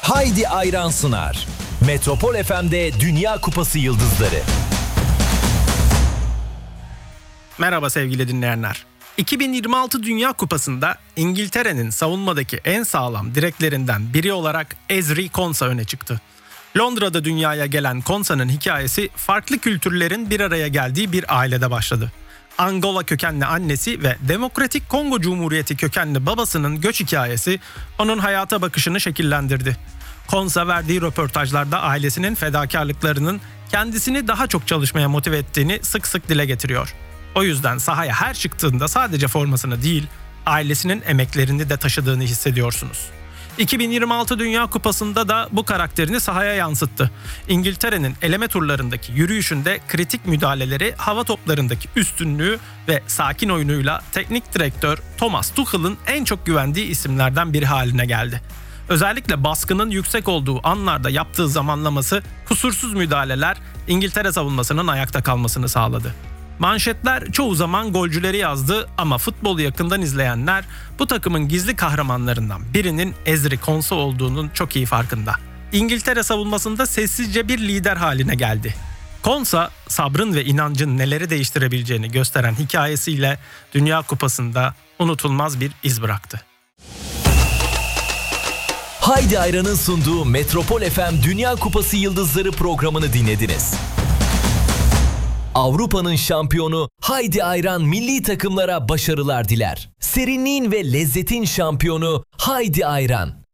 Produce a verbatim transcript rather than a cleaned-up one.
Haydi Ayran sunar. Metropol F M'de Dünya Kupası Yıldızları. Merhaba sevgili dinleyenler. iki bin yirmi altı Dünya Kupası'nda İngiltere'nin savunmadaki en sağlam direklerinden biri olarak Ezri Konsa öne çıktı. Londra'da dünyaya gelen Konsa'nın hikayesi farklı kültürlerin bir araya geldiği bir ailede başladı. Angola kökenli annesi ve Demokratik Kongo Cumhuriyeti kökenli babasının göç hikayesi onun hayata bakışını şekillendirdi. Konsa verdiği röportajlarda ailesinin fedakarlıklarının kendisini daha çok çalışmaya motive ettiğini sık sık dile getiriyor. O yüzden sahaya her çıktığında sadece formasını değil, ailesinin emeklerini de taşıdığını hissediyorsunuz. iki bin yirmi altı Dünya Kupası'nda da bu karakterini sahaya yansıttı. İngiltere'nin eleme turlarındaki yürüyüşünde kritik müdahaleleri, hava toplarındaki üstünlüğü ve sakin oyunuyla teknik direktör Thomas Tuchel'ın en çok güvendiği isimlerden biri haline geldi. Özellikle baskının yüksek olduğu anlarda yaptığı zamanlaması, kusursuz müdahaleler İngiltere savunmasının ayakta kalmasını sağladı. Manşetler çoğu zaman golcüleri yazdı ama futbolu yakından izleyenler bu takımın gizli kahramanlarından birinin Ezri Konsa olduğunun çok iyi farkında. İngiltere savunmasında sessizce bir lider haline geldi. Konsa, sabrın ve inancın neleri değiştirebileceğini gösteren hikayesiyle Dünya Kupası'nda unutulmaz bir iz bıraktı. Haydi Ayran'ın sunduğu Metropol F M Dünya Kupası Yıldızları programını dinlediniz. Avrupa'nın şampiyonu Haydi Ayran milli takımlara başarılar diler. Serinliğin ve lezzetin şampiyonu Haydi Ayran.